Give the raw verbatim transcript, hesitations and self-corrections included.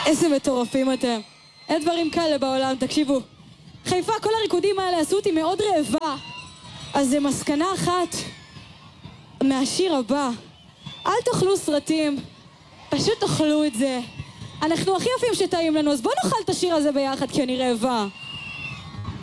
איזה מטורפים אתם. אין דברים כאלה בעולם, תקשיבו. חיפה, כל הריקודים האלה עשו אותי מאוד רעבה. אז זה מסקנה אחת מהשיר הבא. אל תאכלו סרטים, פשוט תאכלו את זה. אנחנו הכי יפים שטעים לנו, אז בואו נאכל את השיר הזה ביחד כי אני רעבה.